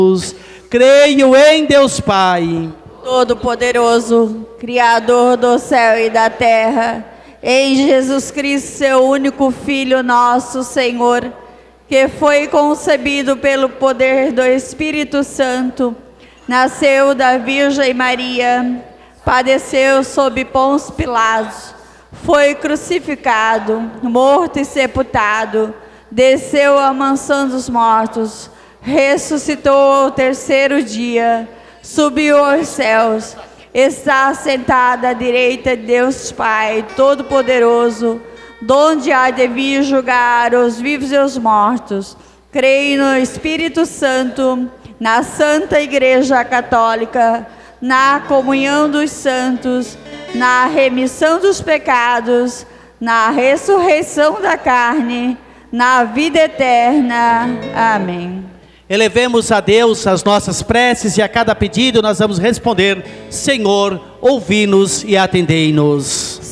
Creio em Deus Pai, Todo-Poderoso, Criador do céu e da terra, em Jesus Cristo, seu único Filho, nosso Senhor, que foi concebido pelo poder do Espírito Santo, nasceu da Virgem Maria, padeceu sob Pôncio Pilatos, foi crucificado, morto e sepultado, desceu à mansão dos mortos, ressuscitou ao terceiro dia, subiu aos céus, está sentado à direita de Deus Pai Todo-Poderoso, donde há de vir julgar os vivos e os mortos. Creio no Espírito Santo, na Santa Igreja Católica, na comunhão dos santos, na remissão dos pecados, na ressurreição da carne, na vida eterna. Amém. elevemos a Deus as nossas preces e a cada pedido nós vamos responder: Senhor, ouvi-nos e atendei-nos.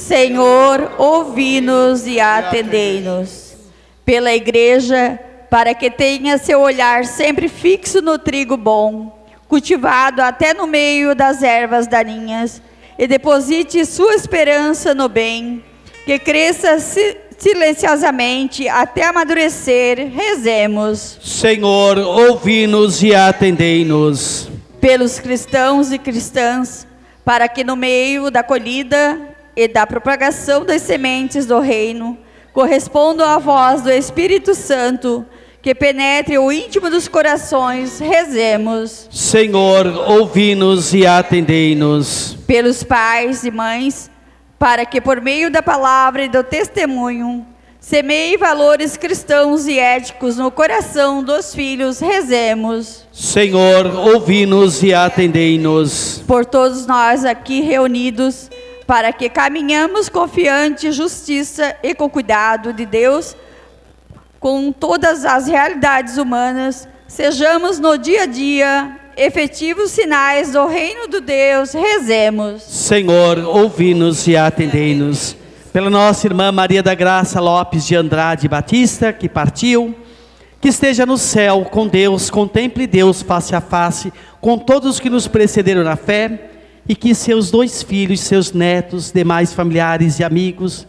Senhor, ouvi-nos e atendei-nos. Pela Igreja, para que tenha seu olhar sempre fixo no trigo bom, cultivado até no meio das ervas daninhas, e deposite sua esperança no bem, que cresça silenciosamente até amadurecer, rezemos. Senhor, ouvi-nos e atendei-nos. Pelos cristãos e cristãs, para que no meio da colhida e da propagação das sementes do reino, correspondam à voz do Espírito Santo, que penetre o íntimo dos corações, rezemos. Senhor, ouvi-nos e atendei-nos. Pelos pais e mães, para que por meio da palavra e do testemunho, semeie valores cristãos e éticos no coração dos filhos, rezemos. Senhor, ouvi-nos e atendei-nos. Por todos nós aqui reunidos, para que caminhamos confiante, justiça e com cuidado de Deus, com todas as realidades humanas, sejamos no dia a dia efetivos sinais do reino de Deus, rezemos. Senhor, ouvi-nos e atendei-nos. Pela nossa irmã Maria da Graça Lopes de Andrade Batista, que partiu, que esteja no céu com Deus, contemple Deus face a face, com todos que nos precederam na fé, e que seus 2 filhos, seus netos, demais familiares e amigos,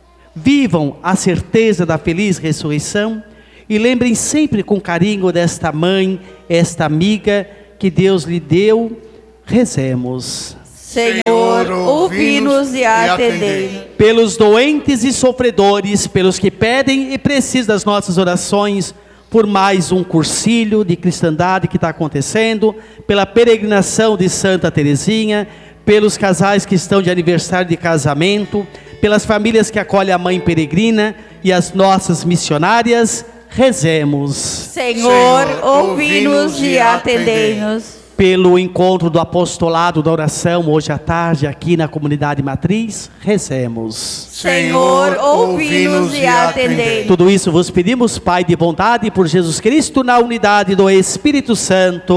vivam a certeza da feliz ressurreição, e lembrem sempre com carinho desta mãe, esta amiga, que Deus lhe deu. Rezemos. Senhor, ouvi-nos e atendei-nos. Pelos doentes e sofredores, pelos que pedem e precisam das nossas orações, por mais um cursilho de cristandade que está acontecendo, pela peregrinação de Santa Teresinha, pelos casais que estão de aniversário de casamento, pelas famílias que acolhem a mãe peregrina e as nossas missionárias, rezemos. Senhor, ouvi-nos e atendei-nos. Pelo encontro do apostolado da oração hoje à tarde aqui na comunidade matriz, rezemos. Senhor, ouvi-nos e atendei-nos. Tudo isso vos pedimos, Pai de bondade, por Jesus Cristo, na unidade do Espírito Santo.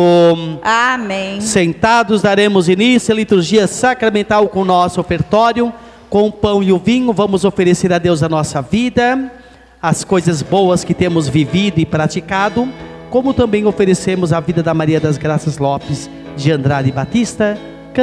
Amém. Sentados daremos início à liturgia sacramental com o nosso ofertório. Com o pão e o vinho vamos oferecer a Deus a nossa vida, as coisas boas que temos vivido e praticado, como também oferecemos a vida da Maria das Graças Lopes de Andrade Batista,